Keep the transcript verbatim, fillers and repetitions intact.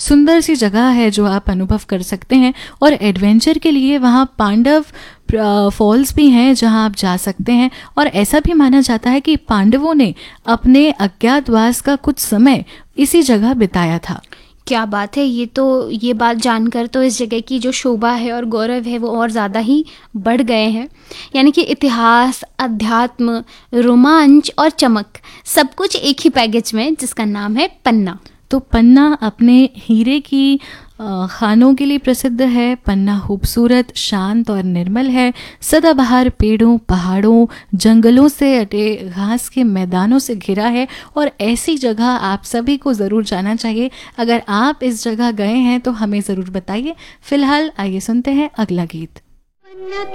सुंदर सी जगह है जो आप अनुभव कर सकते हैं। और एडवेंचर के लिए वहाँ पांडव फॉल्स भी हैं जहां आप जा सकते हैं। और ऐसा भी माना जाता है कि पांडवों ने अपने अज्ञातवास का कुछ समय इसी जगह बिताया था। क्या बात है! ये तो ये बात जानकर तो इस जगह की जो शोभा है और गौरव है वो और ज़्यादा ही बढ़ गए हैं। यानी कि इतिहास, अध्यात्म, रोमांच और चमक सब कुछ एक ही पैकेज में, जिसका नाम है पन्ना। तो पन्ना अपने हीरे की खानों के लिए प्रसिद्ध है। पन्ना खूबसूरत, शांत और निर्मल है। सदाबहार पेड़ों, पहाड़ों, जंगलों से अटे घास के मैदानों से घिरा है और ऐसी जगह आप सभी को ज़रूर जाना चाहिए। अगर आप इस जगह गए हैं तो हमें ज़रूर बताइए। फिलहाल आइए सुनते हैं अगला गीत।